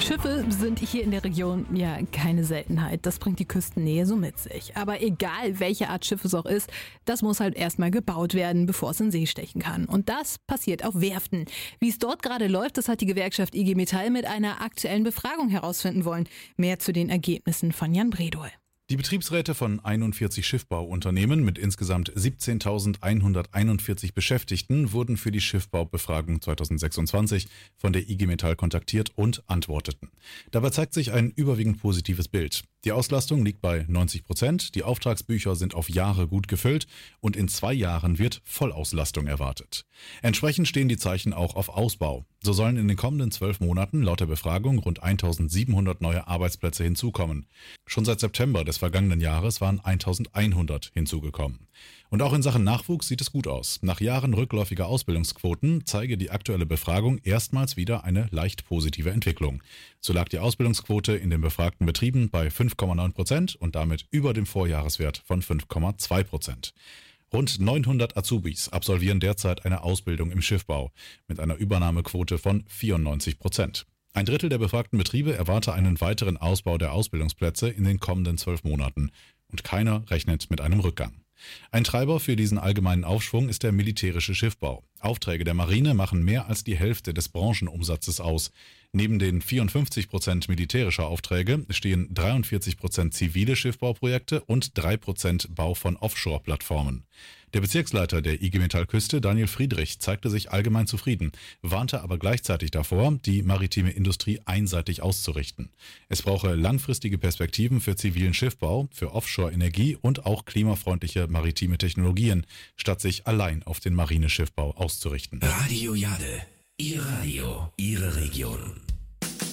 Schiffe sind hier in der Region ja keine Seltenheit. Das bringt die Küstennähe so mit sich. Aber egal, welche Art Schiff es auch ist, das muss halt erstmal gebaut werden, bevor es in See stechen kann. Und das passiert auf Werften. Wie es dort gerade läuft, das hat die Gewerkschaft IG Metall mit einer aktuellen Befragung herausfinden wollen. Mehr zu den Ergebnissen von Jan Bredow. Die Betriebsräte von 41 Schiffbauunternehmen mit insgesamt 17.141 Beschäftigten wurden für die Schiffbaubefragung 2026 von der IG Metall kontaktiert und antworteten. Dabei zeigt sich ein überwiegend positives Bild. Die Auslastung liegt bei 90%, die Auftragsbücher sind auf Jahre gut gefüllt und in 2 Jahren wird Vollauslastung erwartet. Entsprechend stehen die Zeichen auch auf Ausbau. So sollen in den kommenden 12 Monaten laut der Befragung rund 1.700 neue Arbeitsplätze hinzukommen. Schon seit September des vergangenen Jahres waren 1.100 hinzugekommen. Und auch in Sachen Nachwuchs sieht es gut aus. Nach Jahren rückläufiger Ausbildungsquoten zeige die aktuelle Befragung erstmals wieder eine leicht positive Entwicklung. So lag die Ausbildungsquote in den befragten Betrieben bei 5,9% und damit über dem Vorjahreswert von 5,2%. Rund 900 Azubis absolvieren derzeit eine Ausbildung im Schiffbau mit einer Übernahmequote von 94%. Ein Drittel der befragten Betriebe erwarte einen weiteren Ausbau der Ausbildungsplätze in den kommenden 12 Monaten und keiner rechnet mit einem Rückgang. Ein Treiber für diesen allgemeinen Aufschwung ist der militärische Schiffbau. Aufträge der Marine machen mehr als die Hälfte des Branchenumsatzes aus. Neben den 54% militärischer Aufträge stehen 43% zivile Schiffbauprojekte und 3% Bau von Offshore-Plattformen. Der Bezirksleiter der IG Metall Küste, Daniel Friedrich, zeigte sich allgemein zufrieden, warnte aber gleichzeitig davor, die maritime Industrie einseitig auszurichten. Es brauche langfristige Perspektiven für zivilen Schiffbau, für Offshore-Energie und auch klimafreundliche maritime Technologien, statt sich allein auf den Marineschiffbau auszurichten. Radio Jade, Ihr Radio, Ihre Region.